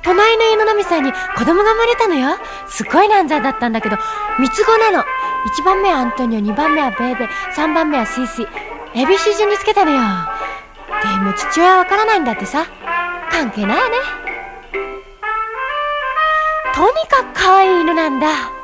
隣の家のナミさんに子供が生まれたのよ。すっごい難産だったんだけど、三つ子なの。1番目はアントニオ、2番目はベーベ、3番目はスイスイ。ABC 順につけたのよ。でも父親はわからないんだってさ。関係ないよね。とにかく可愛い犬なんだ。